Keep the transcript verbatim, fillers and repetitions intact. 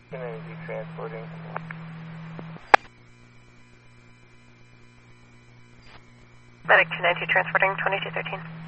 Energy transporting. Medic two nine two transporting twenty-two thirteen.